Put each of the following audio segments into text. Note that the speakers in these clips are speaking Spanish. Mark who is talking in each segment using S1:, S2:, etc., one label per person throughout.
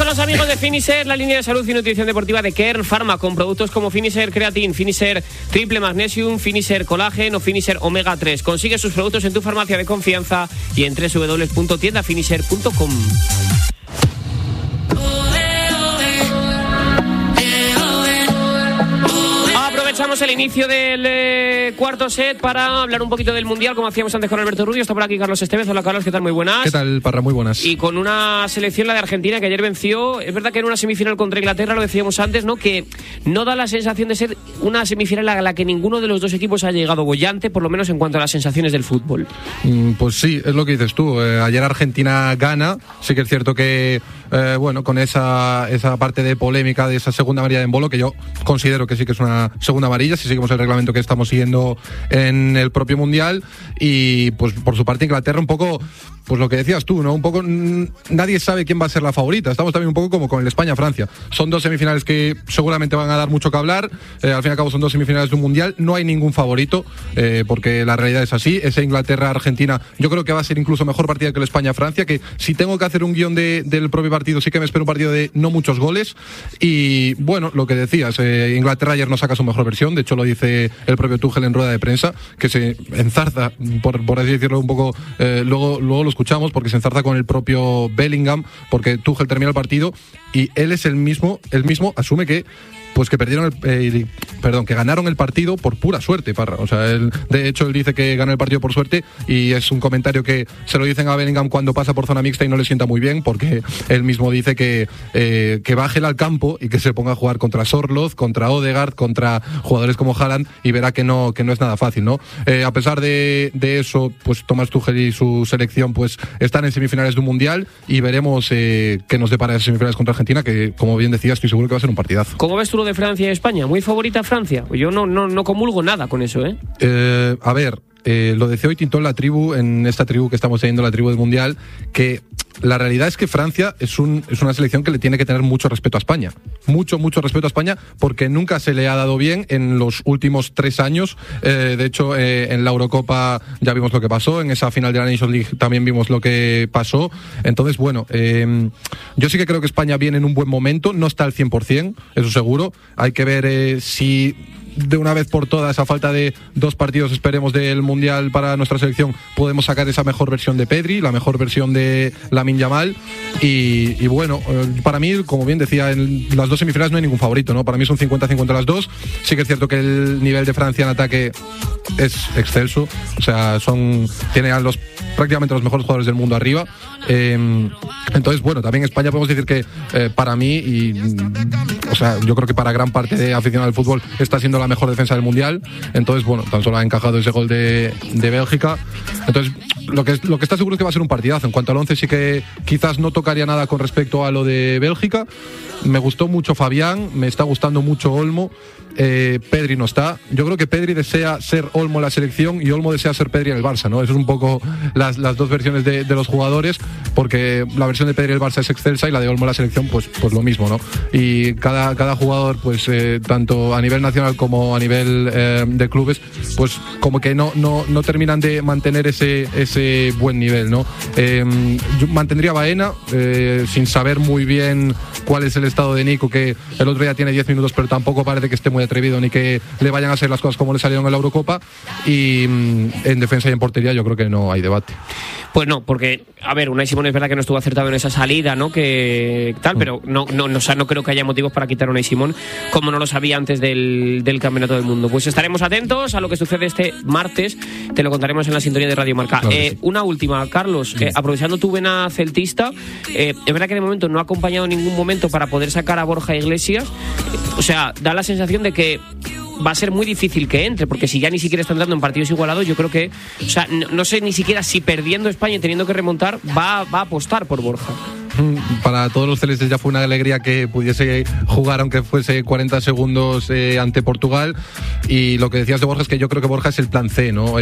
S1: los amigos de Finisher, la línea de salud y nutrición deportiva de Kern Pharma, con productos como Finisher Creatine, Finisher Triple Magnesium, Finisher Collagen o Finisher Omega 3. Consigue sus productos en tu farmacia de confianza y en www.tiendafinisher.com. Aprovechamos el inicio del cuarto set para hablar un poquito del Mundial, como hacíamos antes con Alberto Rubio. Está por aquí Carlos Estevez. Hola, Carlos, ¿qué tal? Muy buenas.
S2: ¿Qué tal, Parra? Muy buenas.
S1: Y con una selección, la de Argentina, que ayer venció. Es verdad que en una semifinal contra Inglaterra, lo decíamos antes, ¿no? Que no da la sensación de ser una semifinal a la que ninguno de los dos equipos ha llegado bollante, por lo menos en cuanto a las sensaciones del fútbol.
S2: Pues sí, es lo que dices tú. Ayer Argentina gana. Sí que es cierto que, bueno, con esa parte de polémica de esa segunda amarilla de Embolo, que yo considero que sí que es una segunda amarilla, si seguimos el reglamento que estamos siguiendo en el propio Mundial. Y pues por su parte Inglaterra un poco, pues lo que decías tú, ¿no? Un poco nadie sabe quién va a ser la favorita. Estamos también un poco como con el España-Francia. Son dos semifinales que seguramente van a dar mucho que hablar. Al fin y al cabo son dos semifinales de un Mundial. No hay ningún favorito, porque la realidad es así. Esa Inglaterra-Argentina yo creo que va a ser incluso mejor partida que el España-Francia, que si tengo que hacer un guión del propio partido, sí que me espero un partido de no muchos goles. Y bueno, lo que decías, Inglaterra ayer no saca su mejor versión. De hecho lo dice el propio Tuchel en rueda de prensa, que se enzarza, por así decirlo un poco, luego lo escuchamos, porque se enzarza con el propio Bellingham, porque Tuchel termina el partido y él es el mismo asume que perdieron que ganaron el partido por pura suerte, Parra. O sea, de hecho él dice que gana el partido por suerte, y es un comentario que se lo dicen a Bellingham cuando pasa por zona mixta y no le sienta muy bien, porque él mismo dice que baje él al campo y que se ponga a jugar contra Sorloth, contra Odegaard, contra jugadores como Haaland, y verá que no es nada fácil, ¿no? A pesar de eso, pues Thomas Tuchel y su selección pues están en semifinales de un Mundial, y veremos qué nos depara esas semifinales contra Argentina, que como bien decía, estoy seguro que va a ser un partidazo.
S1: ¿Cómo ves tú lo de Francia y España? ¿Muy favorita Francia? Yo no comulgo nada con eso,
S2: A ver, lo decía hoy Tintón, la tribu, en esta tribu que estamos teniendo, la tribu del Mundial, que la realidad es que Francia es una selección que le tiene que tener mucho respeto a España. Mucho respeto a España, porque nunca se le ha dado bien en los últimos 3 años. De hecho, en la Eurocopa ya vimos lo que pasó, en esa final de la Nations League también vimos lo que pasó. Entonces, bueno, yo sí que creo que España viene en un buen momento, no está al 100%, eso seguro. Hay que ver si de una vez por todas, a falta de 2 partidos, esperemos, del Mundial para nuestra selección, podemos sacar esa mejor versión de Pedri, la mejor versión de Lamine Yamal. Y bueno, para mí, como bien decía, en las 2 semifinales no hay ningún favorito, ¿no? Para mí son 50-50 las dos. Sí que es cierto que el nivel de Francia en ataque es excelso, o sea, tiene a prácticamente los mejores jugadores del mundo arriba. Entonces, bueno, también España podemos decir que para mí, o sea, yo creo que para gran parte de aficionados al fútbol está siendo la mejor defensa del Mundial. Entonces, bueno, tan solo ha encajado ese gol de Bélgica. Entonces, lo que está seguro es que va a ser un partidazo. En cuanto al 11, sí que quizás no tocaría nada con respecto a lo de Bélgica. Me gustó mucho Fabián, me está gustando mucho Olmo. Pedri no está. Yo creo que Pedri desea ser Olmo en la selección y Olmo desea ser Pedri en el Barça, ¿no? Eso es un poco las dos versiones de los jugadores, porque la versión de Pedri en el Barça es excelsa y la de Olmo en la selección pues lo mismo, ¿no? Y cada jugador, pues tanto a nivel nacional como a nivel de clubes, pues como que no terminan de mantener ese buen nivel, ¿no? Yo mantendría a Baena, sin saber muy bien cuál es el estado de Nico, que el otro día tiene 10 minutos, pero tampoco parece que esté muy atrevido ni que le vayan a hacer las cosas como le salieron en la Eurocopa. Y en defensa y en portería yo creo que no hay debate.
S1: Pues no, porque, a ver, Unai Simón es verdad que no estuvo acertado en esa salida, ¿no? Que tal, pero no creo que haya motivos para quitar a Unai Simón, como no lo sabía antes del Campeonato del Mundo. Pues estaremos atentos a lo que sucede este martes, te lo contaremos en la sintonía de Radio Marca. Claro, sí. Una última, Carlos, aprovechando tu vena celtista, es verdad que de momento no ha acompañado en ningún momento para poder sacar a Borja Iglesias. O sea, da la sensación de que va a ser muy difícil que entre, porque si ya ni siquiera está entrando en partidos igualados, yo creo que, o sea, no sé ni siquiera si perdiendo España y teniendo que remontar va a apostar por Borja.
S2: Para todos los celestes ya fue una alegría que pudiese jugar, aunque fuese 40 segundos ante Portugal. Y lo que decías de Borja es que yo creo que Borja es el plan C, ¿no?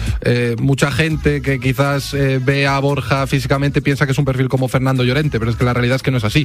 S2: Mucha gente que quizás ve a Borja físicamente piensa que es un perfil como Fernando Llorente, pero es que la realidad es que no es así.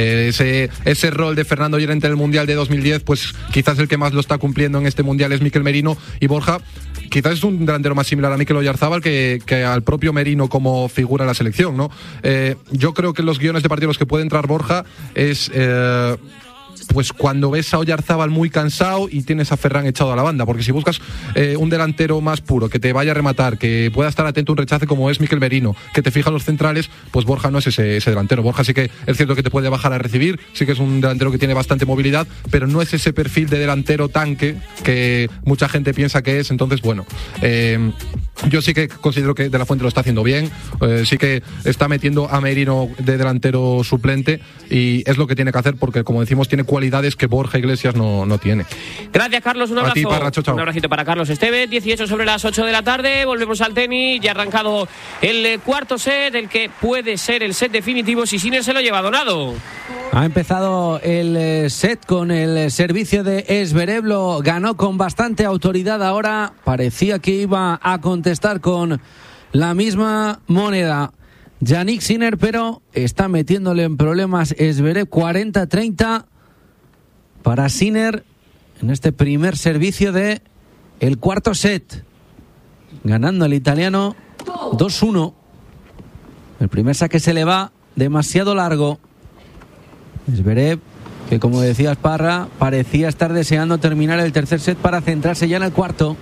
S2: Ese rol de Fernando Llorente en el Mundial de 2010, pues quizás el que más lo está cumpliendo en este Mundial es Mikel Merino, y Borja quizás es un delantero más similar a Mikel Oyarzabal que al propio Merino como figura en la selección, ¿no? Yo creo que los guiones de partidos los que puede entrar Borja es... pues cuando ves a Oyarzabal muy cansado y tienes a Ferran echado a la banda, porque si buscas un delantero más puro, que te vaya a rematar, que pueda estar atento a un rechace como es Mikel Merino, que te fija los centrales, pues Borja no es ese delantero. Borja sí que es cierto que te puede bajar a recibir, sí que es un delantero que tiene bastante movilidad, pero no es ese perfil de delantero tanque que mucha gente piensa que es. Entonces, bueno, yo sí que considero que De la Fuente lo está haciendo bien, sí que está metiendo a Merino de delantero suplente y es lo que tiene que hacer, porque como decimos tiene cualidades que Borja Iglesias no tiene.
S1: Gracias, Carlos, un abrazo.
S2: A ti, Parra, chao, chao.
S1: Un abracito para Carlos Esteve. 18 sobre las 8 de la tarde, volvemos al tenis. Ya ha arrancado el cuarto set, el que puede ser el set definitivo si Sinner se lo lleva. Donado.
S3: Ha empezado el set con el servicio de Zverev, lo ganó con bastante autoridad. Ahora parecía que iba a contestar con la misma moneda Jannik Sinner, pero está metiéndole en problemas Zverev. 40-30 para Sinner en este primer servicio de el cuarto set, ganando el italiano 2-1. El primer saque se le va demasiado largo. Zverev, que como decías, Parra, parecía estar deseando terminar el tercer set para centrarse ya en el cuarto.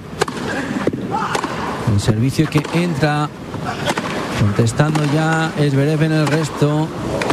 S3: El servicio que entra contestando ya Zverev en el resto.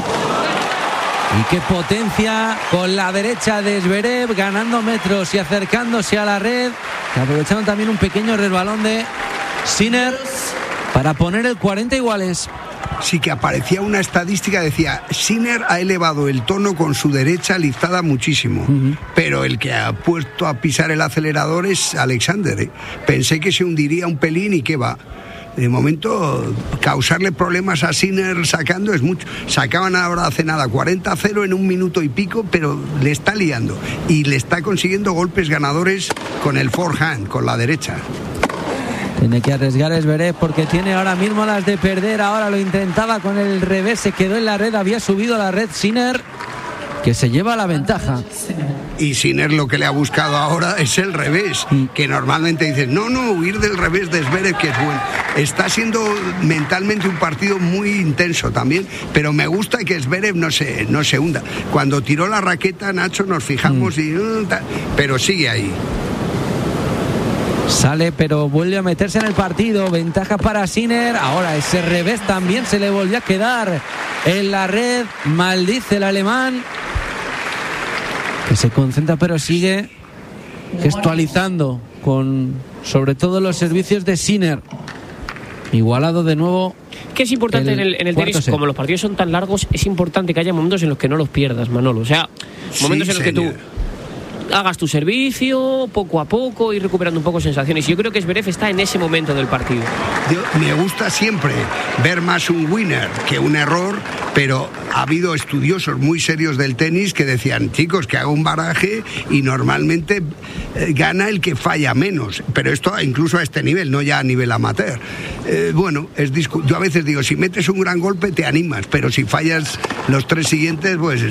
S3: Y qué potencia con la derecha de Zverev, ganando metros y acercándose a la red, aprovechando también un pequeño resbalón de Sinner para poner el 40 iguales.
S4: Sí que aparecía una estadística, decía, Sinner ha elevado el tono con su derecha liftada muchísimo, pero el que ha puesto a pisar el acelerador es Alexander. Pensé que se hundiría un pelín y qué va. De momento, causarle problemas a Sinner sacando es mucho. Sacaban ahora hace nada 40-0 en un minuto y pico, pero le está liando y le está consiguiendo golpes ganadores con el forehand, con la derecha.
S3: Tiene que arriesgar Zverev porque tiene ahora mismo las de perder. Ahora lo intentaba con el revés, se quedó en la red, había subido a la red Sinner, que se lleva la ventaja.
S4: Y Sinner lo que le ha buscado ahora es el revés, que normalmente dices, no, huir del revés de Zverev, que es bueno. Está siendo mentalmente un partido muy intenso también, pero me gusta que Zverev no se hunda. Cuando tiró la raqueta, Nacho, nos fijamos pero sigue ahí.
S3: Sale, pero vuelve a meterse en el partido. Ventaja para Sinner. Ahora ese revés también se le volvió a quedar en la red. Maldice el alemán, que se concentra pero sigue gestualizando con sobre todo los servicios de Sinner. Igualado de nuevo.
S1: Que es importante en el tenis, como los partidos son tan largos, es importante que haya momentos en los que no los pierdas, Manolo. O sea, momentos en los que tú hagas tu servicio poco a poco y recuperando un poco sensaciones. Yo creo que Zverev está en ese momento del partido.
S4: Me gusta siempre ver más un winner que un error, pero ha habido estudiosos muy serios del tenis que decían, chicos, que haga un baraje y normalmente gana el que falla menos, pero esto incluso a este nivel, no ya a nivel amateur. Bueno, yo a veces digo, si metes un gran golpe te animas, pero si fallas los tres siguientes, pues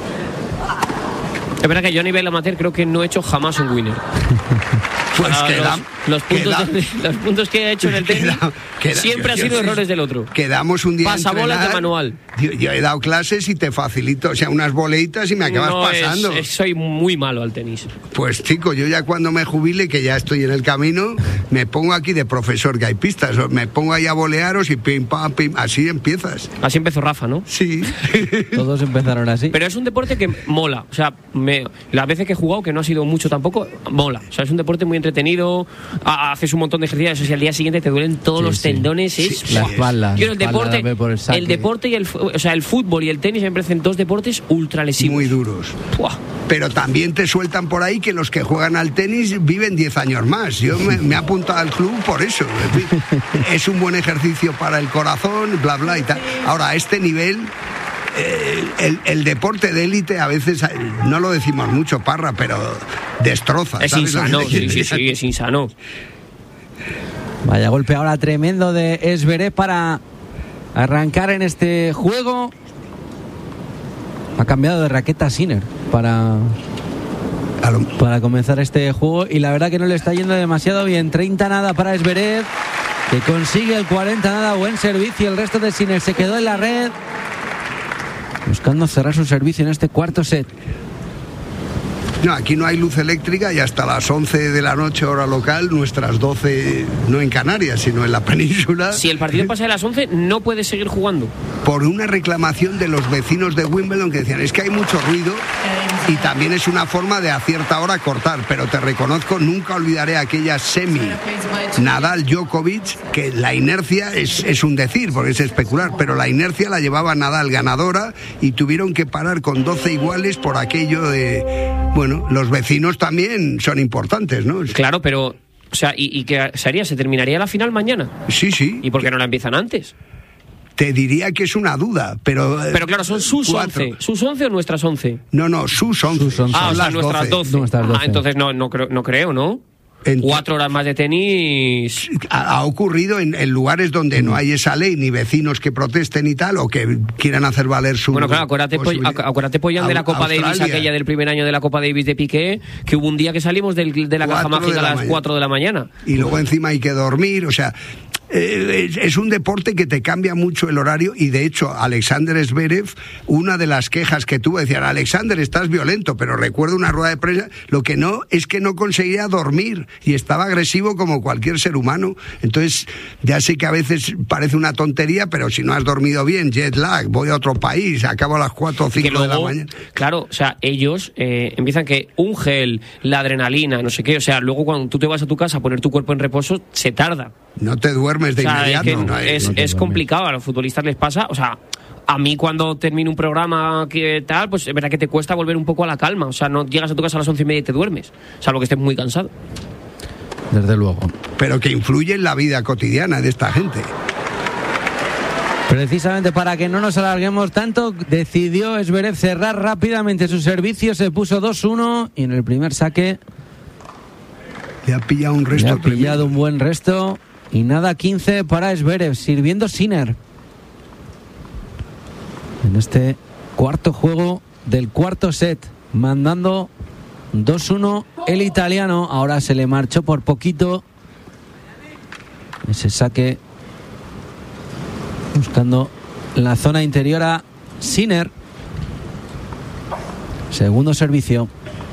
S1: es verdad que yo a nivel amateur creo que no he hecho jamás un winner.
S4: Pues
S1: los puntos que he hecho en el tenis siempre han sido errores del otro.
S4: Quedamos un día
S1: pasabolas de manual.
S4: Yo he dado clases y te facilito, o sea, unas boleitas y me acabas pasando.
S1: Soy muy malo al tenis.
S4: Pues chico, yo ya cuando me jubile, que ya estoy en el camino, me pongo aquí de profesor gaipistas, me pongo ahí a bolearos y pim, pam, pim, así empiezas.
S1: Así empezó Rafa, ¿no?
S4: Sí.
S3: Todos empezaron así.
S1: Pero es un deporte que mola, o sea, las veces que he jugado, que no ha sido mucho tampoco, mola. O sea, es un deporte muy entretenido, haces un montón de ejercicios y al día siguiente te duelen todos los tendones.
S3: La espalda.
S1: Yo el deporte y el fútbol y el tenis me parecen dos deportes ultra lesivos.
S4: Muy duros.
S1: ¡Buah!
S4: Pero también te sueltan por ahí que los que juegan al tenis viven 10 años más. Yo me he apuntado al club por eso. Es un buen ejercicio para el corazón, bla, bla y tal. Ahora, a este nivel, el deporte de élite a veces, no lo decimos mucho, Parra, pero destroza.
S1: Es insano, sí, es insano.
S3: Vaya golpe ahora tremendo de Zverev para arrancar en este juego. Ha cambiado de raqueta Sinner para para comenzar este juego, y la verdad que no le está yendo demasiado bien. 30-nada para Zverev, que consigue el 40-nada, buen servicio. El resto de Sinner se quedó en la red, buscando cerrar su servicio en este cuarto set.
S4: No, aquí no hay luz eléctrica y hasta las 11 de la noche hora local, nuestras 12, no en Canarias, sino en la península.
S1: Si el partido pasa de las 11, no puedes seguir jugando.
S4: Por una reclamación de los vecinos de Wimbledon que decían, es que hay mucho ruido y también es una forma de a cierta hora cortar, pero te reconozco, nunca olvidaré aquella semi Nadal-Djokovic, que la inercia es un decir, porque es especular, pero la inercia la llevaba Nadal ganadora y tuvieron que parar con 12 iguales por aquello de... Bueno, los vecinos también son importantes, ¿no?
S1: Claro, pero, o sea, ¿y qué sería? ¿Se terminaría la final mañana?
S4: Sí.
S1: ¿Y por qué no la empiezan antes?
S4: Te diría que es una duda, pero...
S1: Pero claro, ¿son sus 11? ¿Sus 11 o nuestras 11?
S4: No, sus 11.
S3: Sus 11.
S1: Ah, o sea,
S4: las
S1: nuestras 12.
S3: Nuestras 12.
S1: Entonces no creo, ¿no? 4 horas más de tenis.
S4: Ha ocurrido en lugares donde no hay esa ley, ni vecinos que protesten y tal, o que quieran hacer valer su...
S1: Bueno, claro, acuérdate Pollán, de la Copa
S4: Australia.
S1: Davis, aquella del primer año de la Copa Davis de Piqué, que hubo un día que salimos de la caja mágica a las 4 de la mañana.
S4: Y luego encima hay que dormir, o sea... Es un deporte que te cambia mucho el horario y de hecho Alexander Zverev, una de las quejas que tuvo, decían, Alexander, estás violento, pero recuerdo una rueda de prensa, lo que no es que no conseguía dormir y estaba agresivo como cualquier ser humano. Entonces ya sé que a veces parece una tontería, pero si no has dormido bien, jet lag, voy a otro país, acabo a las 4 o 5
S1: luego,
S4: de la mañana.
S1: Claro, o sea, ellos empiezan que un gel, la adrenalina, no sé qué, o sea, luego cuando tú te vas a tu casa a poner tu cuerpo en reposo, se tarda.
S4: No te duermes de inmediato.
S1: Es complicado, a los futbolistas les pasa, o sea, a mí cuando termino un programa que tal, pues es verdad que te cuesta volver un poco a la calma, o sea, no llegas a tu casa a las 11:30 y te duermes, salvo que estés muy cansado.
S3: Desde luego.
S4: Pero que influye en la vida cotidiana de esta gente.
S3: Precisamente para que no nos alarguemos tanto, decidió Zverev cerrar rápidamente su servicio, se puso 2-1 y en el primer saque
S4: Le ha pillado un resto.
S3: le ha pillado un buen resto. Y nada, 15 para Zverev, sirviendo Sinner. En este cuarto juego del cuarto set, mandando 2-1 el italiano. Ahora se le marchó por poquito ese saque, buscando la zona interior a Sinner. Segundo servicio.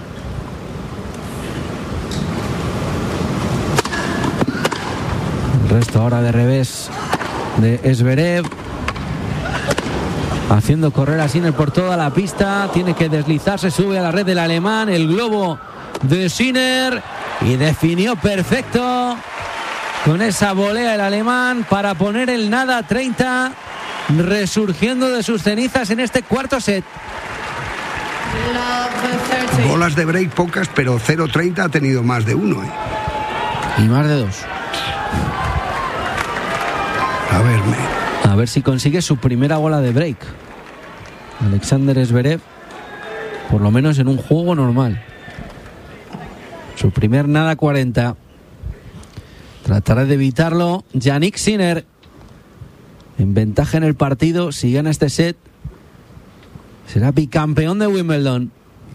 S3: El resto ahora de revés de Zverev, haciendo correr a Sinner por toda la pista. Tiene que deslizarse, sube a la red del alemán. El globo de Sinner y definió perfecto con esa volea el alemán para poner el nada 30, resurgiendo de sus cenizas en este cuarto set.
S4: Bolas de break pocas, pero 0-30 ha tenido más de uno.
S3: Y más de 2. A ver si consigue su primera bola de break Alexander Zverev, por lo menos en un juego normal. Su primer nada 40. Tratará de evitarlo Jannik Sinner, en ventaja en el partido. Si gana este set, será bicampeón de Wimbledon.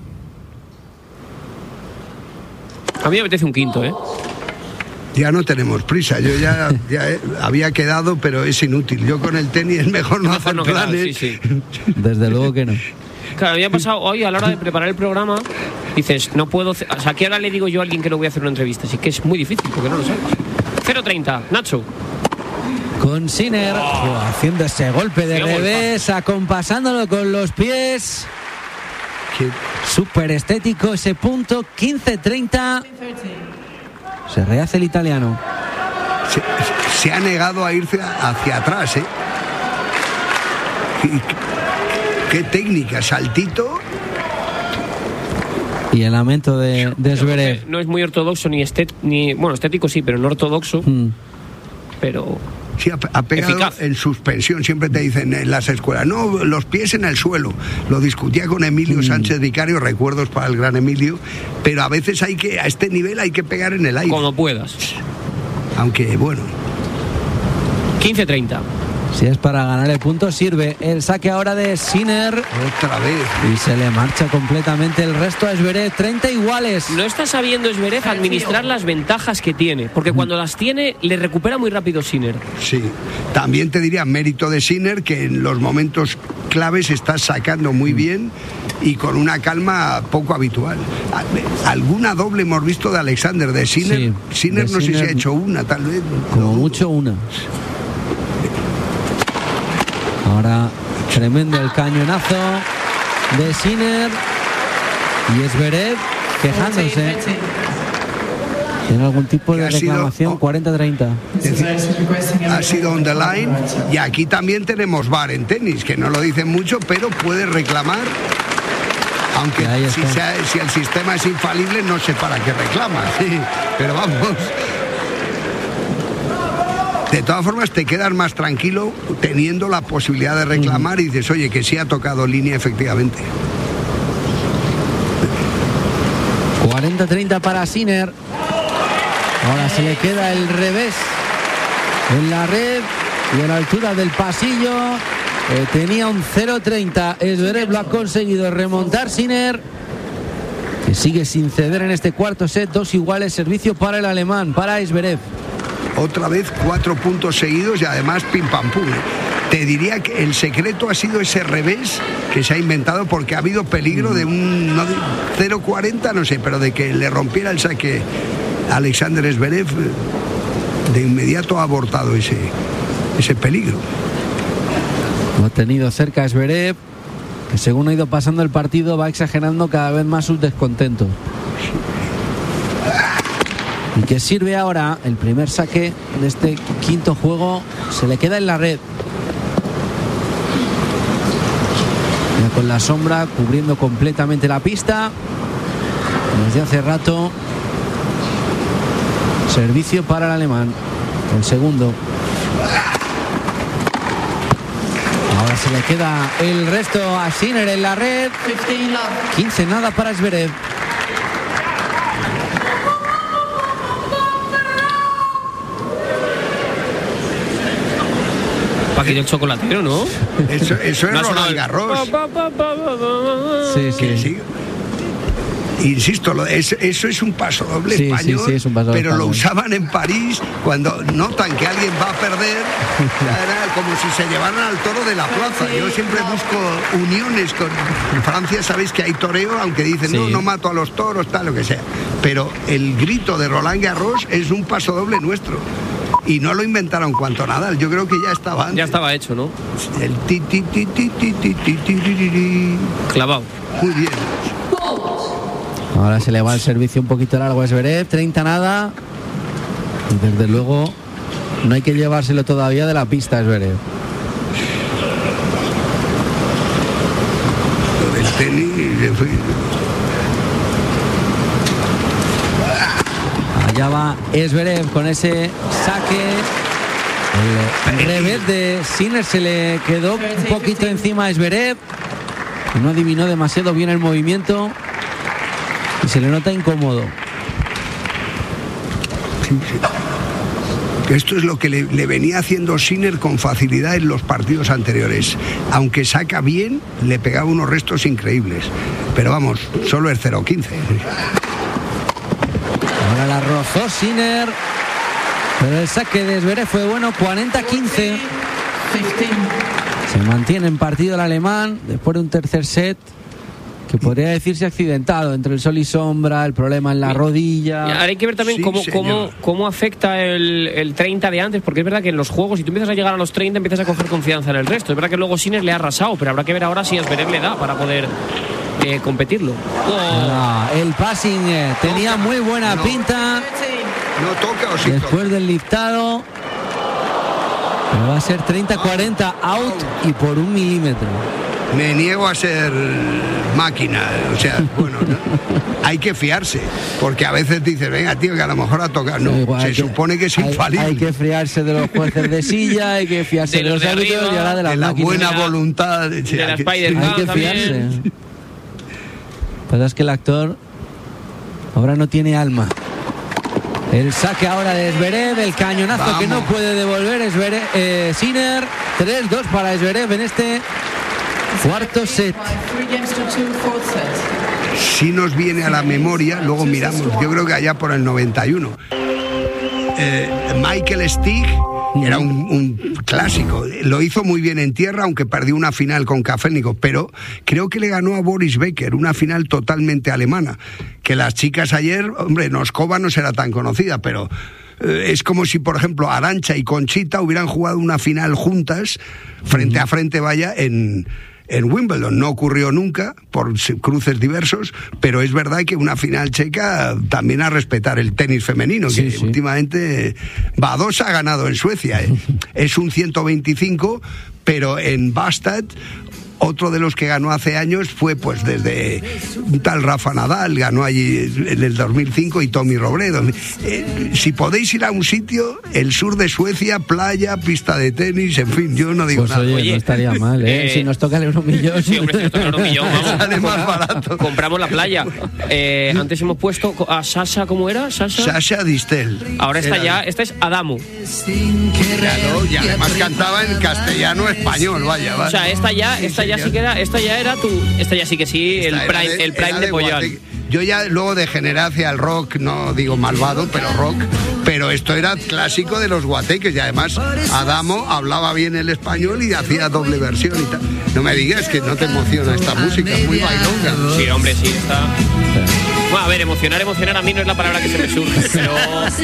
S1: A mí me apetece un quinto, ¿eh?
S4: Ya no tenemos prisa, yo ya había quedado, pero es inútil. Yo con el tenis es mejor no hacer planes.
S1: Sí.
S3: Desde luego que no.
S1: Claro, había pasado hoy a la hora de preparar el programa, dices, no puedo, o sea, ¿qué hora le digo yo a alguien que no voy a hacer una entrevista? Así que es muy difícil, porque no lo sabes. 0-30, Nacho.
S3: Con Sinner haciendo ese golpe de revés, acompasándolo con los pies. Súper estético ese punto. 15-30. Se rehace el italiano.
S4: Se ha negado a irse hacia atrás, ¿eh? Qué técnica, saltito.
S3: Y el lamento de Zverev.
S1: No es muy ortodoxo bueno, estético sí, pero no ortodoxo. Pero
S4: sí, ha pegado eficaz. En suspensión, siempre te dicen en las escuelas, no, los pies en el suelo. Lo discutía con Emilio Sánchez Vicario, recuerdos para el gran Emilio, pero a veces a este nivel hay que pegar en el aire.
S1: Como puedas.
S4: Aunque, bueno.
S1: 15-30.
S3: Si es para ganar el punto, sirve. El saque ahora de Sinner.
S4: Otra vez.
S3: Y se le marcha completamente el resto a Zverev. 30 iguales.
S1: No está sabiendo Zverev administrar las ventajas que tiene, porque cuando las tiene, le recupera muy rápido Sinner.
S4: Sí. También te diría mérito de Sinner, que en los momentos claves está sacando muy bien y con una calma poco habitual. Alguna doble hemos visto de Alexander, de Sinner.
S3: Sí,
S4: Sinner
S3: de
S4: no sé si
S3: Sinner,
S4: ha hecho una, tal vez.
S3: Como
S4: No.
S3: mucho una. Ahora tremendo el cañonazo de Sinner y Zverev quejándose. ¿Tiene algún tipo de
S4: Que ha sido-
S3: reclamación? 40-30.
S4: Ha sido on the line. Y aquí también tenemos VAR en tenis, que no lo dicen mucho, pero puede reclamar. Aunque
S3: Ahí está.
S4: si el sistema es infalible, no sé para qué reclama. Sí, pero vamos. De todas formas, te quedas más tranquilo teniendo la posibilidad de reclamar y dices, oye, que sí ha tocado línea efectivamente.
S3: 40-30 para Sinner. Ahora se le queda el revés en la red y a la altura del pasillo. Tenía un 0-30. Zverev lo ha conseguido remontar. Sinner, que sigue sin ceder en este cuarto set. 2 iguales, servicio para el alemán, para Zverev.
S4: Otra vez 4 puntos seguidos y además pim pam pum. Te diría que el secreto ha sido ese revés que se ha inventado, porque ha habido peligro de un 0-40, no sé, pero de que le rompiera el saque Alexander Zverev. De inmediato ha abortado ese peligro.
S3: Lo ha tenido cerca Zverev, que según ha ido pasando el partido va exagerando cada vez más sus descontentos. Y que sirve ahora el primer saque de este quinto juego. Se le queda en la red. Ya con la sombra cubriendo completamente la pista. Desde hace rato. Servicio para el alemán. El segundo. Ahora se le queda el resto a Sinner en la red. 15 nada para Zverev.
S1: Paquito el chocolatero, ¿no?
S4: Eso es
S1: No ha sonado
S4: Roland
S1: el-
S4: Garros.
S3: Sí,
S4: Que
S3: sí.
S4: sí. Insisto, eso es un paso doble
S3: Sí,
S4: español,
S3: sí, es un paso doble
S4: pero lo
S3: español.
S4: usaban en París cuando notan que alguien va a perder. Era como si se llevaran al toro de la plaza. Yo siempre busco uniones con Francia. Sabéis que hay toreo, aunque dicen
S3: Sí.
S4: no mato a los toros, tal, lo que sea. Pero el grito de Roland Garros es un paso doble nuestro. Y no lo inventaron cuanto Nadal. Yo creo que ya estaba antes.
S1: Ya estaba hecho, ¿no?
S4: El ti ti ti ti ti ti ti ti ti ti.
S1: Clavado.
S4: Muy bien.
S3: Ahora se le va el servicio un poquito largo a Zverev. 30 nada. Y desde luego no hay que llevárselo todavía de la pista a Zverev.
S4: Lo del tenis, en fin.
S3: Allá va Zverev con ese saque. El revés de Sinner se le quedó un poquito encima a Zverev. No adivinó demasiado bien el movimiento. Y se le nota incómodo.
S4: Esto es lo que le venía haciendo Sinner con facilidad en los partidos anteriores. Aunque saca bien, le pegaba unos restos increíbles. Pero vamos, solo es 0-15.
S3: Ahora la rozó Sinner. Pero el saque de Zverev fue bueno. 40-15. Se mantiene en partido el alemán después de un tercer set que podría decirse accidentado, entre el sol y sombra, el problema en la rodilla.
S1: Ahora hay que ver también
S4: Sí, señor.
S1: cómo afecta el 30 de antes, porque es verdad que en los juegos, si tú empiezas a llegar a los 30, empiezas a coger confianza en el resto. Es verdad que luego Sinner le ha arrasado, pero habrá que ver ahora si a Zverev le da para poder competirlo.
S3: Ahora, el passing tenía muy buena pinta
S4: ¿No toca o sí
S3: después del liftado. Pero va a ser 30-40 out y por 1 milímetro.
S4: toca? Me niego a ser máquina. O sea, bueno, ¿no? Hay que fiarse. Porque a veces dices, venga, tío, que a lo mejor ha tocado. No,
S3: Igual
S4: se
S3: hay que-
S4: supone que es infalible.
S3: Hay que fiarse de los jueces de silla, hay que fiarse
S1: De
S3: de
S1: los
S3: los
S1: de
S3: árbitros
S1: arriba,
S3: y ahora de las
S4: de la
S3: máquinas.
S4: buena
S1: De la-
S4: voluntad.
S1: de la
S4: que-
S1: Spider-Man.
S3: Hay que
S1: también.
S3: fiarse. Pero es que el actor ahora no tiene alma. El saque ahora de Zverev, el cañonazo
S4: Vamos.
S3: que no puede devolver Sinner. 3-2 para Zverev en este cuarto set.
S4: Si nos viene a la memoria, luego miramos, yo creo que allá por el 91. Michael Stich era un clásico, lo hizo muy bien en tierra, aunque perdió una final con Kafelnikov, pero creo que le ganó a Boris Becker, una final totalmente alemana, que las chicas ayer, hombre, Noskova no será tan conocida, pero es como si, por ejemplo, Arantxa y Conchita hubieran jugado una final juntas, frente a frente, vaya, en Wimbledon. No ocurrió nunca por cruces diversos, pero es verdad que una final checa también a respetar el tenis femenino, que sí. Últimamente Badosa ha ganado en Suecia. Es un 125, pero en Bastad otro de los que ganó hace años fue pues desde un tal Rafa Nadal, ganó allí en el 2005, y Tommy Robredo. Si podéis ir a un sitio, el sur de Suecia, playa, pista de tenis, en fin, yo no digo
S3: pues
S4: nada.
S3: Oye, no estaría mal, si nos toca el Euromillón.
S1: Sí, hombre, si nos toca el Euromillón, vamos.
S4: Sale más barato.
S1: Compramos la playa. Antes hemos puesto a Sasha, ¿cómo era?
S4: Sasha Distel.
S1: Ahora está ya, esta es Adamo.
S4: Claro, y además cantaba en castellano español, vaya.
S1: O sea, esta ya sí que era, esta ya sí que sí, el prime de Pollán.
S4: Yo ya luego degeneré hacia el rock, no digo malvado, pero rock, pero esto era clásico de los guateques, y además Adamo hablaba bien el español y hacía doble versión y tal. No me digas que no te emociona esta música, es muy bailonga.
S1: Sí, hombre, sí, está... Bueno, a ver, emocionar a mí no es la palabra que se me surge, pero...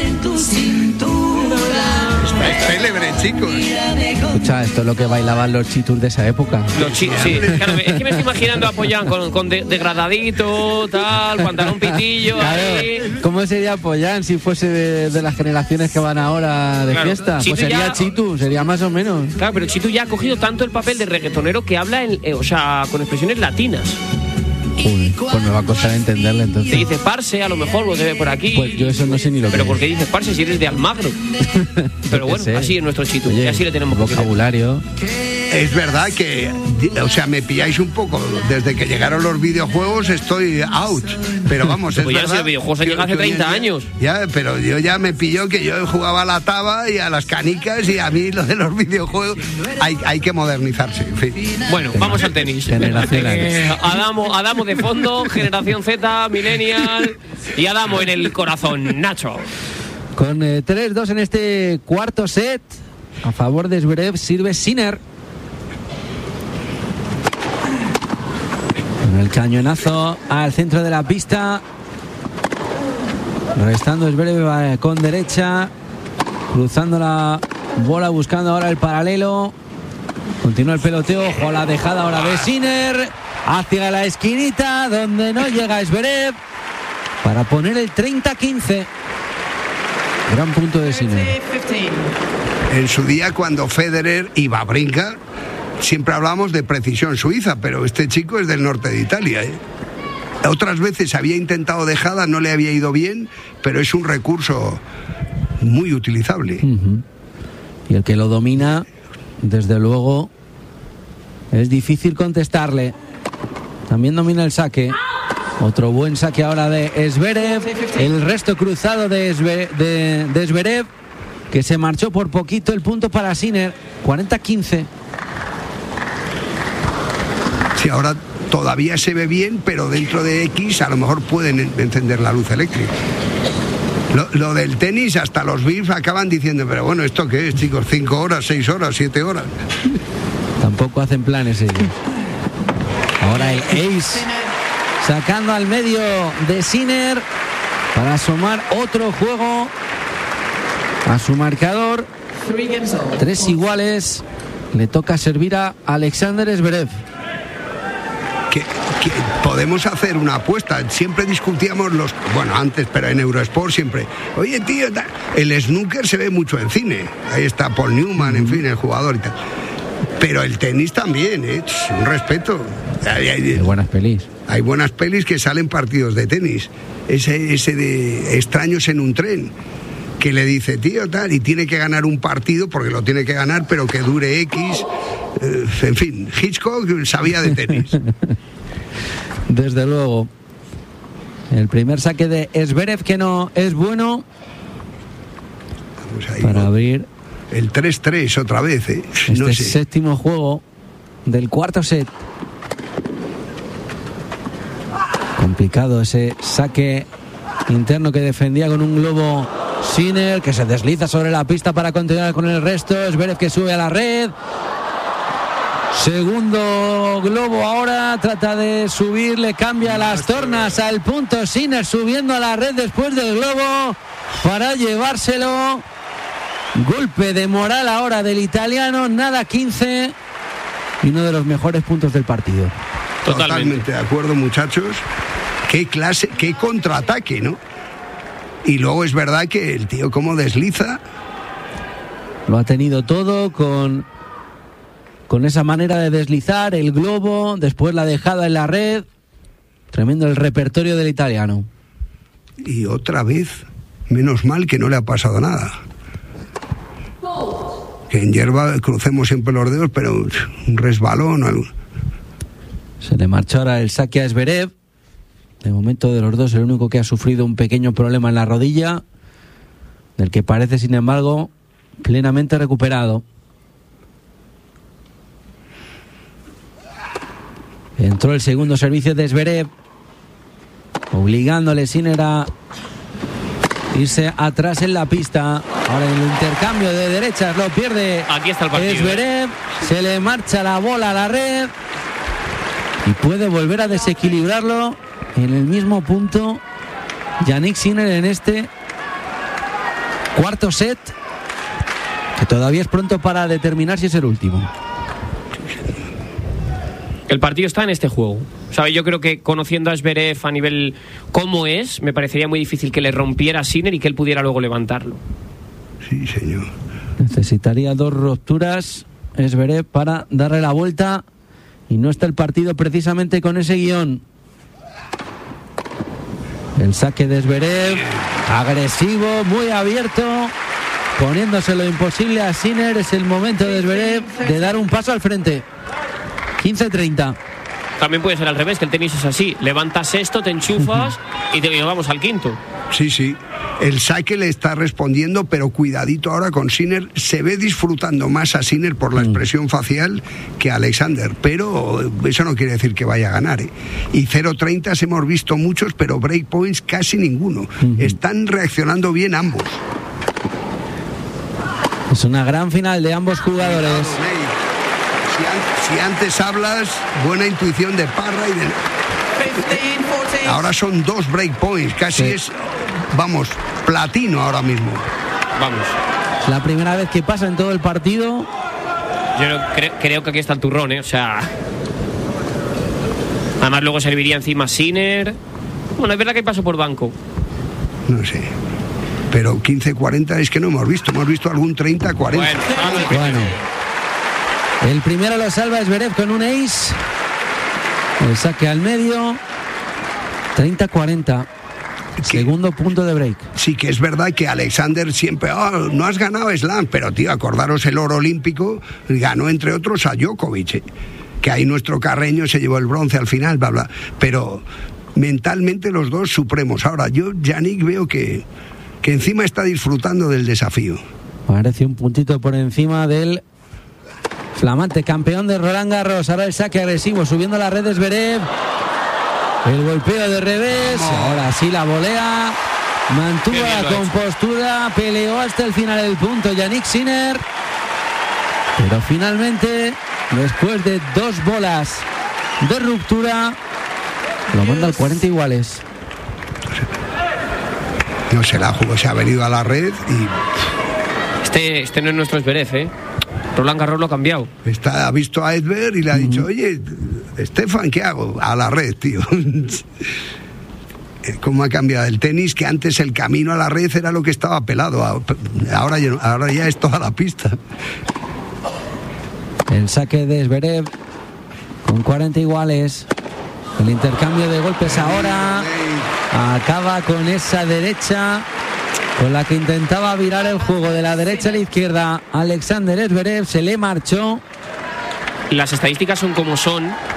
S4: Es célebre, chicos.
S3: Escucha, esto es lo que bailaban los chitus de esa época.
S1: Sí, claro, es que me estoy imaginando a Pollán con degradadito, tal, pantalón pitillo.
S3: Claro,
S1: ahí.
S3: ¿Cómo sería Pollán si fuese de las generaciones que van ahora de fiesta?
S1: Chitu
S3: pues sería
S1: ya...
S3: Chitu, sería más o menos.
S1: Claro, pero Chitu ya ha cogido tanto el papel de reggaetonero que habla con expresiones latinas.
S3: Joder, pues me va a costar entenderle entonces.
S1: Te dice parce, a lo mejor lo debe por aquí.
S3: Pues yo eso no sé ni lo que
S1: Pero
S3: es.
S1: ¿por qué dices parce si eres de Almagro? Pero bueno, así es nuestro Chitu.
S3: Oye,
S1: y así le tenemos
S3: vocabulario.
S4: Es verdad que, o sea, me pilláis un poco. Desde que llegaron los videojuegos estoy out. Pero vamos, es
S1: pues ya
S4: verdad.
S1: Los videojuegos han llegado hace 30 años.
S4: Ya, pero yo ya me pilló que yo jugaba a la taba y a las canicas, y a mí lo de los videojuegos hay que modernizarse. En fin.
S1: Bueno, vamos al tenis.
S3: Generacional.
S1: Adamo de fondo, generación Z, millennial, y Adamo en el corazón, Nacho.
S3: Con 3-2 en este cuarto set, a favor de Zverev, sirve Sinner. Con el cañonazo al centro de la pista. Restando Zverev con derecha. Cruzando la bola, buscando ahora el paralelo. Continúa el peloteo. Ojo a la dejada ahora de Sinner. Hacia la esquinita, donde no llega Zverev. Para poner el 30-15. Gran punto de Sinner.
S4: En su día, cuando Federer y Wawrinka, siempre hablamos de precisión suiza, pero este chico es del norte de Italia. Otras veces había intentado dejada, no le había ido bien, pero es un recurso muy utilizable.
S3: Y el que lo domina, desde luego, es difícil contestarle. También domina el saque. Otro buen saque ahora de Zverev. El resto cruzado de Zverev, que se marchó por poquito. El punto para Sinner, 40-15.
S4: Sí, ahora todavía se ve bien, pero dentro de X a lo mejor pueden encender la luz eléctrica. Lo del tenis, hasta los VIPs acaban diciendo, pero bueno, ¿esto qué es, chicos? 5 horas, 6 horas, 7 horas.
S3: Tampoco hacen planes ellos. Ahora el ace, sacando al medio de Sinner para sumar otro juego a su marcador. 3 iguales. Le toca servir a Alexander Zverev.
S4: Que podemos hacer una apuesta. Siempre discutíamos antes, pero en Eurosport siempre. Oye, tío, el snooker se ve mucho en cine. Ahí está Paul Newman, en fin, el jugador y tal. Pero el tenis también, un respeto.
S3: Hay buenas pelis.
S4: Hay buenas pelis que salen partidos de tenis. Ese de Extraños en un tren, que le dice, tío, tal, y tiene que ganar un partido, porque lo tiene que ganar, pero que dure X. En fin, Hitchcock sabía de tenis.
S3: Desde luego. El primer saque de Zverev, que no es bueno.
S4: Vamos ahí,
S3: para abrir
S4: El 3-3 otra vez, ¿eh? No
S3: Este
S4: sé.
S3: séptimo juego del cuarto set. Complicado ese saque interno que defendía con un globo Sinner, que se desliza sobre la pista para continuar con el resto. Zverev que sube a la red. Segundo globo ahora, trata de subir, le cambia las tornas al punto. Sinner subiendo a la red después del globo para llevárselo. Golpe de moral ahora del italiano, nada 15 y uno de los mejores puntos del partido.
S4: Totalmente de acuerdo, muchachos. Qué clase, qué contraataque, ¿no? Y luego es verdad que el tío como desliza.
S3: Lo ha tenido todo con esa manera de deslizar, el globo, después la dejada en la red. Tremendo el repertorio del italiano.
S4: Y otra vez, menos mal que no le ha pasado nada. Que en hierba crucemos siempre los dedos, pero un resbalón o algo.
S3: Se le marchó ahora el saque a Zverev. De momento de los dos el único que ha sufrido un pequeño problema en la rodilla, del que parece sin embargo plenamente recuperado. Entró el segundo servicio de Zverev, obligándole Sinner a irse atrás en la pista. Ahora en el intercambio de derechas lo pierde.
S1: Aquí está el partido.
S3: Zverev, se le marcha la bola a la red y puede volver a desequilibrarlo en el mismo punto Jannik Sinner en este cuarto set, que todavía es pronto para determinar si es el último.
S1: El partido está en este juego. ¿Sabe? Yo creo que conociendo a Zverev a nivel como es, me parecería muy difícil que le rompiera a Sinner y que él pudiera luego levantarlo.
S4: Sí, señor.
S3: Necesitaría 2 rupturas Zverev para darle la vuelta y no está el partido precisamente con ese guión. El saque de Zverev, agresivo, muy abierto, poniéndose lo imposible a Sinner. Es el momento de Zverev de dar un paso al frente. 15-30.
S1: También puede ser al revés, que el tenis es así. Levantas esto, te enchufas y te vamos al quinto.
S4: Sí, sí. El saque le está respondiendo, pero cuidadito ahora con Sinner. Se ve disfrutando más a Sinner por la expresión facial que a Alexander, pero eso no quiere decir que vaya a ganar, ¿eh? Y 0-30 hemos visto muchos, pero breakpoints casi ninguno. Están reaccionando bien ambos.
S3: Es una gran final de ambos jugadores.
S4: Si antes hablas, buena intuición de Parra y de... Ahora son 2 breakpoints, casi sí. Es, vamos, platino ahora mismo.
S1: Vamos.
S3: Es la primera vez que pasa en todo el partido.
S1: Yo creo que aquí está el turrón, ¿eh? O sea... Además luego serviría encima Sinner. Bueno, es verdad que pasó por banco.
S4: No sé. Pero 15-40 es que no hemos visto algún 30-40.
S3: Bueno. El primero lo salva Zverev con un ace. El saque al medio. 30-40. Segundo punto de break.
S4: Sí, que es verdad que Alexander siempre, no has ganado Slam, pero tío, acordaros el oro olímpico, ganó entre otros a Djokovic, que ahí nuestro Carreño se llevó el bronce al final, bla, bla. Pero mentalmente los dos supremos. Ahora, yo, Jannik, veo que encima está disfrutando del desafío.
S3: Parece un puntito por encima del flamante campeón de Roland Garros. Ahora el saque agresivo, subiendo la red de Zverev. El golpeo de revés. Ahora sí la volea. Mantuvo la compostura. Peleó hasta el final del punto Jannik Sinner. Pero finalmente, después de 2 bolas de ruptura, lo manda al 40 iguales.
S4: No se la jugó, se ha venido a la red y...
S1: Este no es nuestro Zverev, ¿eh? Roland Garros lo ha cambiado.
S4: Ha visto a Edberg y le ha dicho, oye, Stefan, ¿qué hago? A la red, tío. ¿Cómo ha cambiado el tenis? Que antes el camino a la red era lo que estaba pelado. Ahora ya es toda la pista.
S3: El saque de Zverev con 40 iguales. El intercambio de golpes ahora acaba con esa derecha con la que intentaba virar el juego de la derecha a la izquierda. Alexander Zverev se le marchó.
S1: Las estadísticas son como son,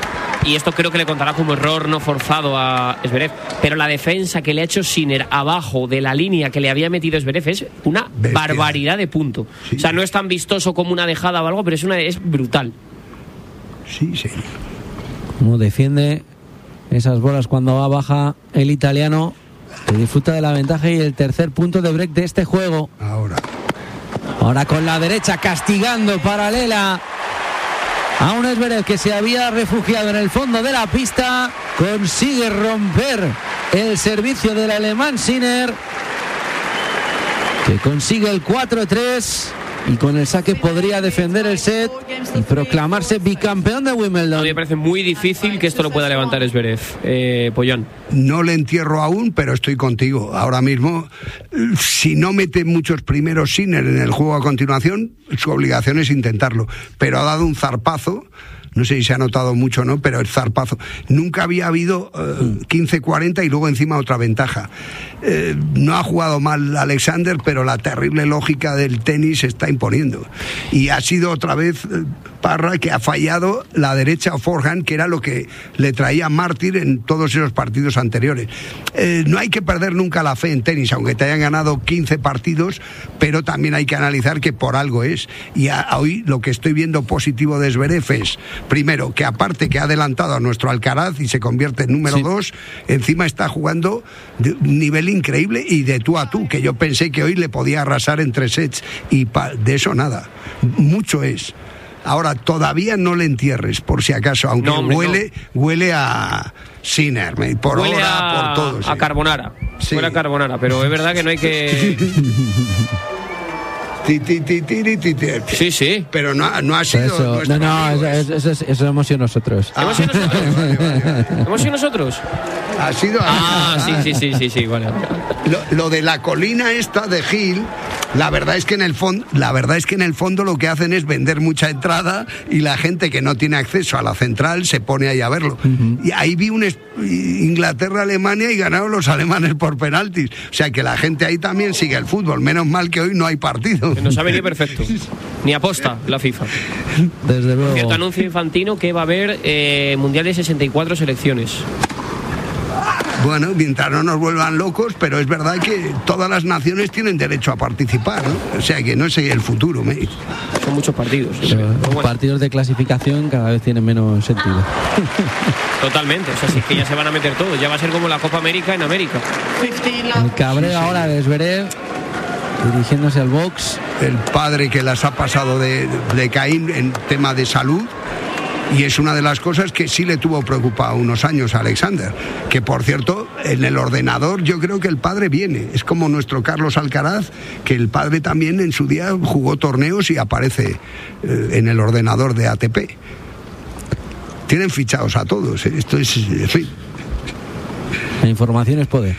S1: y esto creo que le contará como error no forzado a Zverev, pero la defensa que le ha hecho Sinner abajo de la línea que le había metido Zverev es una barbaridad de punto. Sí. O sea, no es tan vistoso como una dejada o algo, pero es brutal.
S4: Sí, sí.
S3: Como defiende esas bolas cuando va baja el italiano, que disfruta de la ventaja y el tercer punto de break de este juego. Ahora con la derecha castigando paralela a un Zverev que se había refugiado en el fondo de la pista, consigue romper el servicio del alemán Sinner, que consigue el 4-3 y con el saque podría defender el set y proclamarse bicampeón de Wimbledon.
S1: A mí me parece muy difícil que esto lo pueda levantar Zverev, Pollón.
S4: No le entierro aún, pero estoy contigo. Ahora mismo, si no mete muchos primeros Sinner en el juego a continuación, su obligación es intentarlo. Pero ha dado un zarpazo. No sé si se ha notado mucho o no, pero el zarpazo. Nunca había habido 15-40 y luego encima otra ventaja. No ha jugado mal Alexander, pero la terrible lógica del tenis se está imponiendo. Y ha sido otra vez Parra que ha fallado la derecha forehand, que era lo que le traía mártir en todos esos partidos anteriores. No hay que perder nunca la fe en tenis, aunque te hayan ganado 15 partidos, pero también hay que analizar que por algo es. Y hoy lo que estoy viendo positivo de Zverev es, primero, que aparte que ha adelantado a nuestro Alcaraz y se convierte en número 2, encima está jugando de un nivel increíble y de tú a tú, que yo pensé que hoy le podía arrasar en 3 sets y de eso nada. Mucho es. Ahora, todavía no le entierres, por si acaso, aunque no, huele a Sinner, por
S1: huele
S4: hora, por todo.
S1: A carbonara. Sí. Huele a carbonara, pero es verdad que no hay que...
S4: Sí, sí. Pero no ha sido.
S3: Eso hemos sido nosotros.
S1: ¿Hemos sido nosotros? Vale. ¿Hemos sido nosotros?
S4: Ha sido.
S1: Sí, vale.
S4: Lo de la colina esta de Gil, la verdad es que en el fondo lo que hacen es vender mucha entrada y la gente que no tiene acceso a la central se pone ahí a verlo. Y ahí vi un Inglaterra-Alemania y ganaron los alemanes por penaltis. O sea que la gente ahí también sigue el fútbol. Menos mal que hoy no hay partido.
S1: Nos ha venido perfecto. Ni aposta la FIFA.
S3: Desde luego.
S1: Cierto anuncio Infantino que va a haber Mundial de 64 selecciones.
S4: Bueno, mientras no nos vuelvan locos, pero es verdad que todas las naciones tienen derecho a participar, ¿no? O sea que no sé el futuro.
S1: Son muchos partidos.
S3: Partidos de clasificación cada vez tienen menos sentido.
S1: Totalmente, o sea, si es que ya se van a meter todos, ya va a ser como la Copa América en América.
S3: El cabreo ahora de Zverev, dirigiéndose al box.
S4: El padre que las ha pasado de Caín en tema de salud. Y es una de las cosas que sí le tuvo preocupado unos años a Alexander. Que, por cierto, en el ordenador yo creo que el padre viene. Es como nuestro Carlos Alcaraz, que el padre también en su día jugó torneos y aparece en el ordenador de ATP. Tienen fichados a todos. Esto es... En fin.
S3: La información es poder.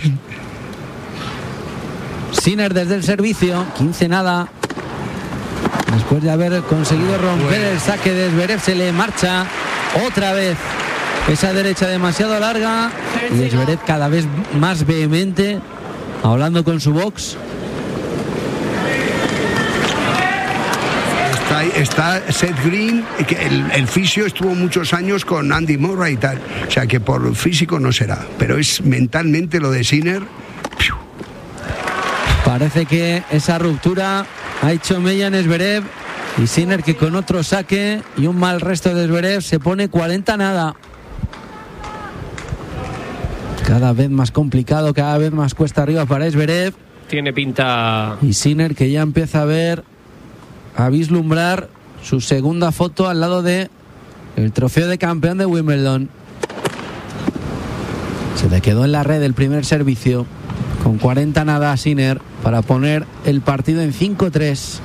S3: Sinner desde el servicio, 15-0. Después de haber conseguido romper el saque de Zverev, se le marcha otra vez esa derecha demasiado larga y Zverev cada vez más vehemente, hablando con su box.
S4: Está Seth Green, que el fisio estuvo muchos años con Andy Murray y tal, o sea que por físico no será, pero es mentalmente lo de Sinner.
S3: Parece que esa ruptura ha hecho mella en Zverev y Sinner, que con otro saque y un mal resto de Zverev se pone 40-0. Cada vez más complicado, cada vez más cuesta arriba para Zverev.
S1: Tiene pinta.
S3: Y Sinner, que ya empieza a vislumbrar su segunda foto al lado de el trofeo de campeón de Wimbledon. Se le quedó en la red el primer servicio con 40-0 a Sinner para poner el partido en 5-3.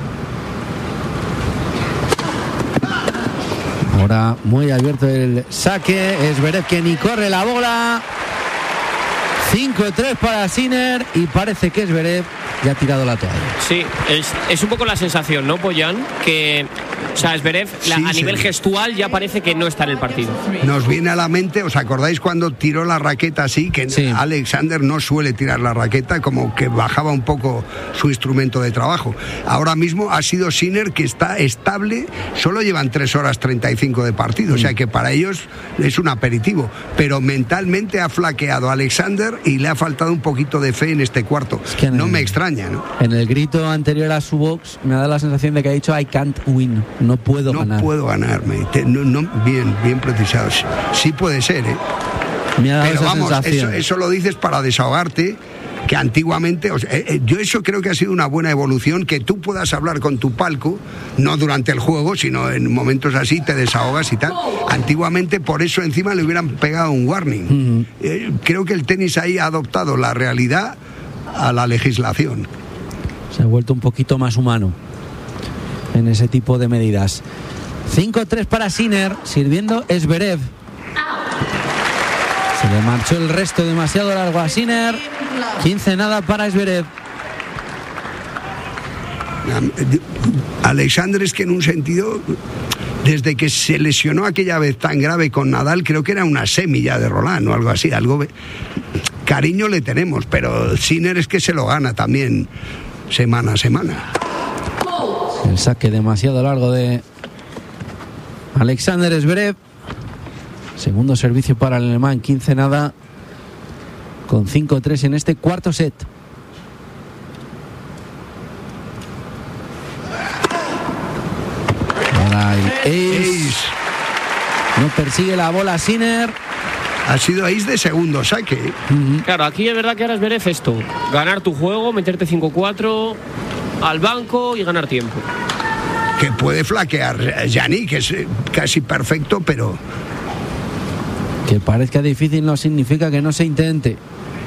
S3: Ahora muy abierto el saque. Zverev que ni corre la bola. 5-3 para Sinner y parece que Zverev ya ha tirado la toalla.
S1: Sí, es un poco la sensación, ¿no, Poyan? Que, o sea, Zverev a nivel gestual ya parece que no está en el partido.
S4: Nos viene a la mente, ¿os acordáis cuando tiró la raqueta así? Que sí. Alexander no suele tirar la raqueta, como que bajaba un poco su instrumento de trabajo. Ahora mismo ha sido Sinner, que está estable, solo llevan 3 horas 35 de partido, o sea que para ellos es un aperitivo, pero mentalmente ha flaqueado a Alexander y le ha faltado un poquito de fe en este cuarto. Es que no me extraña, ¿no?
S3: En el grito anterior a su box me ha dado la sensación de que ha dicho I can't win, no puedo ganar.
S4: No puedo ganarme. Bien precisado. Sí puede ser, ¿eh?
S3: Me ha dado
S4: pero
S3: esa
S4: vamos,
S3: sensación.
S4: eso lo dices para desahogarte, que antiguamente, yo eso creo que ha sido una buena evolución, que tú puedas hablar con tu palco, no durante el juego, sino en momentos así, te desahogas y tal. Antiguamente por eso encima le hubieran pegado un warning. Creo que el tenis ahí ha adoptado la realidad a la legislación.
S3: Se ha vuelto un poquito más humano en ese tipo de medidas. 5-3 para Sinner, sirviendo Zverev. Se le marchó el resto demasiado largo a Sinner. 15 para Zverev.
S4: Alexander es que en un sentido, desde que se lesionó aquella vez tan grave con Nadal, creo que era una semilla de Roland o algo así, cariño le tenemos, pero Sinner es que se lo gana también semana a semana.
S3: El saque demasiado largo de Alexander Zverev. Segundo servicio para el alemán, 15 con 5-3 en este cuarto set. Ahora el ace. No persigue la bola Sinner.
S4: Ha sido ace de segundo saque.
S1: Claro, aquí es verdad que ahora es Zverev esto: ganar tu juego, meterte 5-4 al banco y ganar tiempo.
S4: Que puede flaquear Yannick, que es casi perfecto, pero
S3: que parezca difícil no significa que no se intente.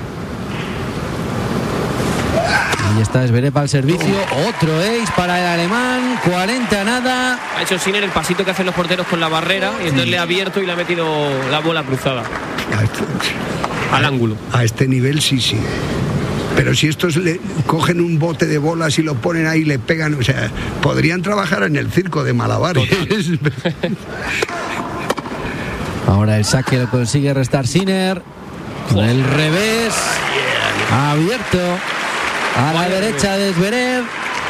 S3: Ahí está Zverev al servicio. Otro ace para el alemán. 40.
S1: Ha hecho Sinner el pasito que hacen los porteros con la barrera y entonces le ha abierto y le ha metido la bola cruzada al ángulo.
S4: A este nivel sí. Pero si estos le cogen un bote de bolas y lo ponen ahí y le pegan, o sea, podrían trabajar en el circo de malabares.
S3: Ahora el saque lo consigue restar Sinner. Con el revés. Abierto a la derecha de Zverev.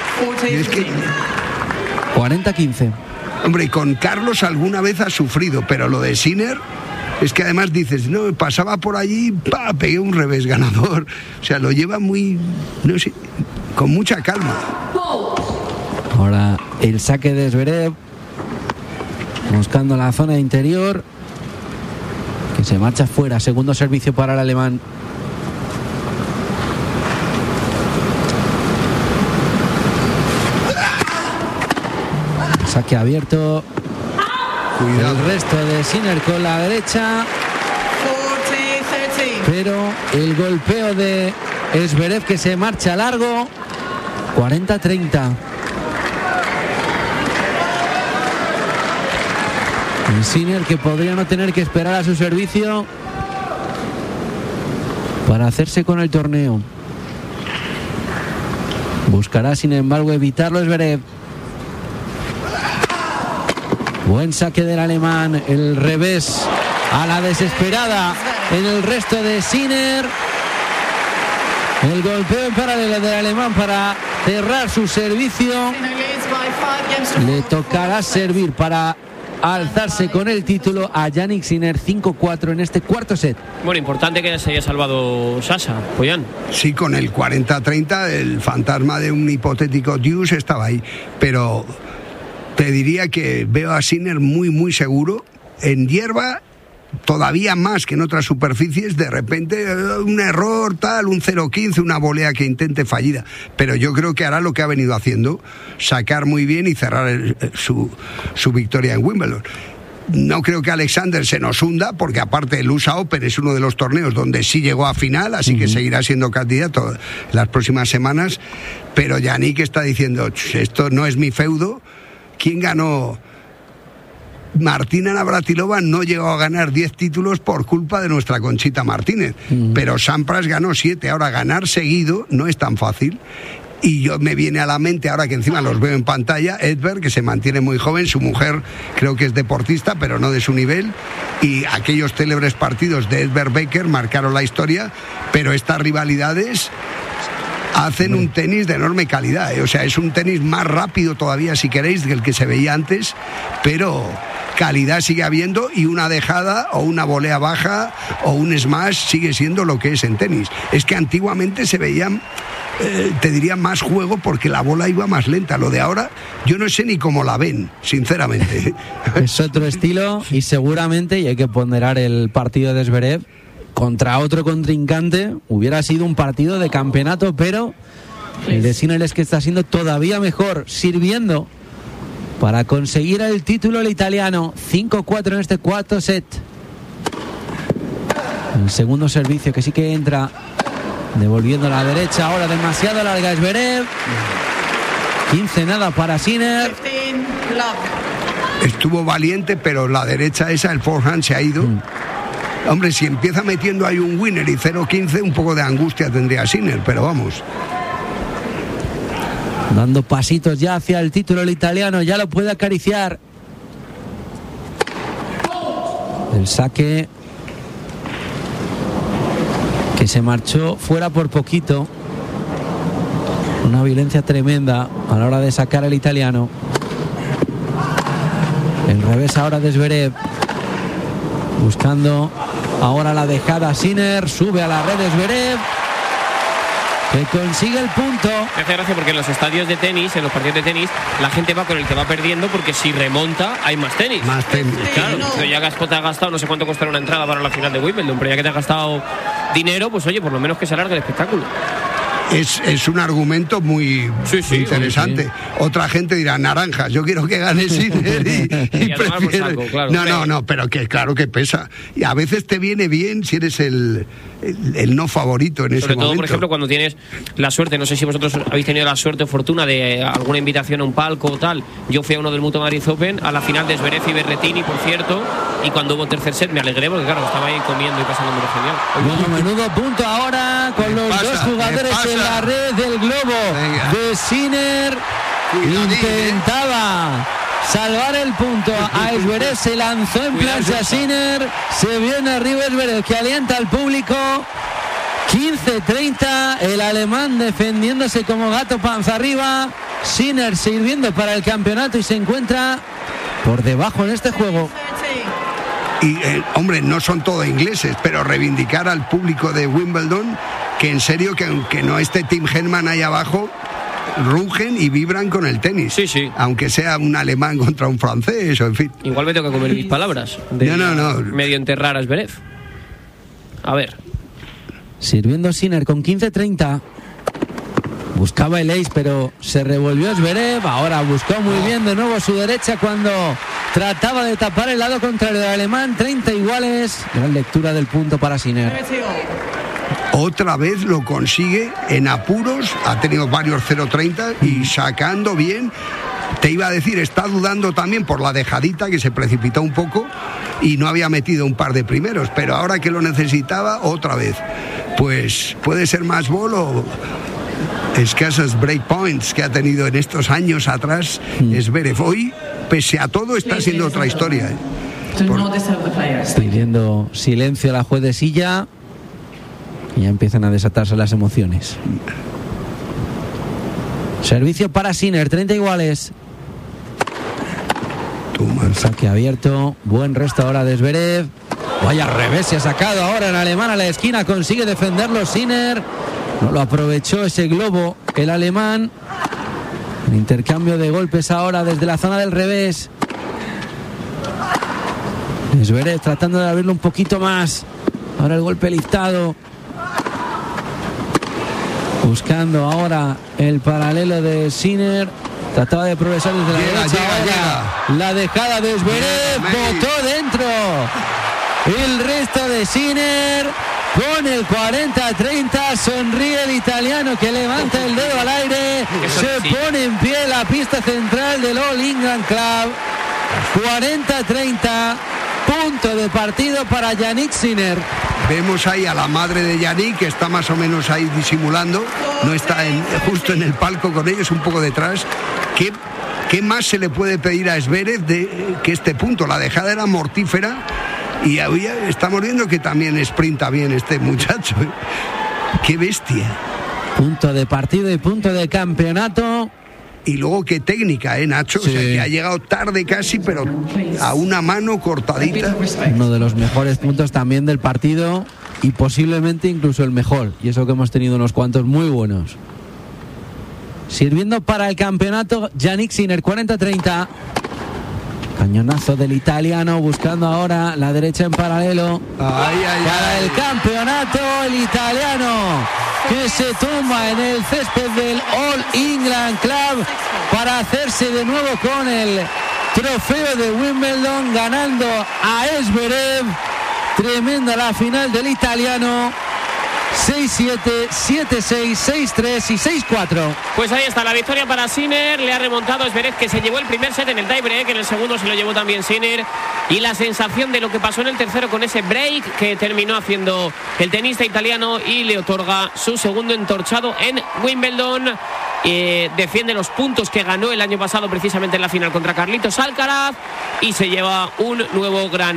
S3: 40-15.
S4: Hombre, y con Carlos alguna vez ha sufrido, pero lo de Sinner es que además dices, no, pasaba por allí, pegué un revés ganador. O sea, lo lleva muy, no sé, con mucha calma.
S3: Ahora el saque de Zverev, buscando la zona interior, que se marcha fuera. Segundo servicio para el alemán. Saque abierto. Cuidado. El resto de Sinner con la derecha. Pero el golpeo de Zverev, que se marcha largo. 40-30. El Sinner, que podría no tener que esperar a su servicio para hacerse con el torneo. Buscará, sin embargo, evitarlo Zverev. Buen saque del alemán. El revés a la desesperada en el resto de Sinner. El golpeo en paralelo del alemán para cerrar su servicio. Le tocará servir para alzarse con el título a Jannik Sinner. 5-4 en este cuarto set.
S1: Bueno, importante que se haya salvado Sasha, Poyan.
S4: Sí, con el 40-30 el fantasma de un hipotético deuce estaba ahí, pero te diría que veo a Sinner muy seguro en hierba, todavía más que en otras superficies. De repente un error tal, un 0-15, una volea que intente fallida, pero yo creo que hará lo que ha venido haciendo, sacar muy bien y cerrar su victoria en Wimbledon. No creo que Alexander se nos hunda, porque aparte el USA Open es uno de los torneos donde sí llegó a final, así que seguirá siendo candidato en las próximas semanas, pero Yannick está diciendo, esto no es mi feudo. ¿Quién ganó Martina Navratilova no llegó a ganar 10 títulos por culpa de nuestra Conchita Martínez, pero Sampras ganó 7. Ahora, ganar seguido no es tan fácil. Y yo me viene a la mente, ahora que encima los veo en pantalla, Edberg, que se mantiene muy joven, su mujer creo que es deportista, pero no de su nivel, y aquellos célebres partidos de Edberg Baker marcaron la historia, pero estas rivalidades hacen un tenis de enorme calidad, ¿eh? O sea, es un tenis más rápido todavía, si queréis, que el que se veía antes, pero calidad sigue habiendo, y una dejada o una volea baja o un smash sigue siendo lo que es en tenis. Es que antiguamente se veían, te diría, más juego porque la bola iba más lenta. Lo de ahora, yo no sé ni cómo la ven, sinceramente.
S3: Es otro estilo, y seguramente, y hay que ponderar el partido de Zverev contra otro contrincante, hubiera sido un partido de campeonato, pero el de Sinner es que está siendo todavía mejor, sirviendo para conseguir el título el italiano. 5-4 en este cuarto set. El segundo servicio que sí que entra, devolviendo a la derecha, ahora demasiado larga Zverev. 15 nada para Sinner.
S4: Estuvo valiente, pero la derecha esa, el forehand, se ha ido. Hombre, si empieza metiendo ahí un winner y 0-15, un poco de angustia tendría Sinner, pero vamos.
S3: Dando pasitos ya hacia el título el italiano, ya lo puede acariciar. El saque que se marchó fuera por poquito. Una violencia tremenda a la hora de sacar el italiano. El revés ahora de Zverev, buscando ahora la dejada Sinner, sube a la red de Zverev, que consigue el punto.
S1: Me hace gracia porque en los estadios de tenis, en los partidos de tenis, la gente va con el que va perdiendo, porque si remonta hay más tenis.
S4: Más tenis.
S1: Claro, pero ya que te has gastado, no sé cuánto costará una entrada para la final de Wimbledon, pero ya que te has gastado dinero, pues oye, por lo menos que se alargue el espectáculo.
S4: Es un argumento muy interesante. Sí. Otra gente dirá, naranjas, yo quiero que gane Sinner y prefiero... Saco, claro. No, pero que claro que pesa. Y a veces te viene bien si eres el no favorito en ese momento. Sobre todo,
S1: por ejemplo, cuando tienes la suerte, no sé si vosotros habéis tenido la suerte o fortuna de alguna invitación a un palco o tal. Yo fui a uno del Mutua Madrid Open, a la final de Zverev y Berrettini, por cierto, y cuando hubo tercer set me alegré porque claro, estaba ahí comiendo y pasándome genial.
S3: Bueno, menudo punto ahora con los dos jugadores en la red del globo. Venga. De Sinner. Intentaba salvar el punto a Zverev, se lanzó en plancha Sinner, se viene arriba Zverev, que alienta al público. 15-30, el alemán defendiéndose como gato panza arriba, Sinner sirviendo para el campeonato y se encuentra por debajo en este juego.
S4: Y hombre, no son todos ingleses, pero reivindicar al público de Wimbledon, que en serio, que aunque no esté Tim Henman ahí abajo, rugen y vibran con el tenis.
S1: Sí.
S4: Aunque sea un alemán contra un francés, o en fin.
S1: Igual me tengo que comer mis palabras.
S4: No.
S1: Medio enterrar a Zverev. A ver.
S3: Sirviendo Sinner con 15-30. Buscaba el ace, pero se revolvió Zverev. Ahora buscó muy bien de nuevo su derecha cuando trataba de tapar el lado contrario del alemán. 30 iguales. Gran lectura del punto para Sinner.
S4: Otra vez lo consigue en apuros. Ha tenido varios 0-30 y sacando bien. Te iba a decir, está dudando también por la dejadita, que se precipitó un poco y no había metido un par de primeros, pero ahora que lo necesitaba, otra vez. Pues puede ser más bol o escasos breakpoints que ha tenido en estos años atrás Zverev. Hoy, pese a todo, está siendo otra historia.
S3: Pidiendo silencio a la juez de silla. Y ya empiezan a desatarse las emociones. Servicio para Sinner, 30 iguales. El saque abierto. Buen resto ahora de Zverev. Vaya revés se ha sacado ahora en alemán a la esquina. Consigue defenderlo Sinner. No lo aprovechó ese globo el alemán. Un intercambio de golpes ahora desde la zona del revés. Zverev tratando de abrirlo un poquito más. Ahora el golpe listado. Buscando ahora el paralelo de Sinner. Trataba de progresar desde la derecha. Llega. La dejada de Zverev. Botó dentro. El resto de Sinner. Con el 40-30. Sonríe el italiano, que levanta el dedo al aire. Se pone en pie la pista central del All England Club. 40-30, punto de partido para Jannik Sinner.
S4: Vemos ahí a la madre de Jannik, que está más o menos ahí disimulando, no está justo en el palco con ellos, un poco detrás. ¿Qué más se le puede pedir a Zverev que este punto? La dejada era mortífera y estamos viendo que también sprinta bien este muchacho. ¡Qué bestia!
S3: Punto de partido y punto de campeonato.
S4: Y luego qué técnica, Nacho. Sí. O sea, que ha llegado tarde casi, pero a una mano cortadita.
S3: Uno de los mejores puntos también del partido y posiblemente incluso el mejor. Y eso que hemos tenido unos cuantos muy buenos. Sirviendo para el campeonato, Jannik Sinner, 40-30. Cañonazo del italiano, buscando ahora la derecha en paralelo. Para el campeonato, el italiano, que se tumba en el césped del All England Club para hacerse de nuevo con el trofeo de Wimbledon, ganando a Zverev. Tremenda la final del italiano. 6-7, 7-6, 6-3 y 6-4.
S1: Pues ahí está la victoria para Sinner. Le ha remontado Zverev, que se llevó el primer set en el tiebreak. En el segundo se lo llevó también Sinner. Y la sensación de lo que pasó en el tercero con ese break que terminó haciendo el tenista italiano y le otorga su segundo entorchado en Wimbledon. Defiende los puntos que ganó el año pasado precisamente en la final contra Carlitos Alcaraz y se lleva un nuevo gran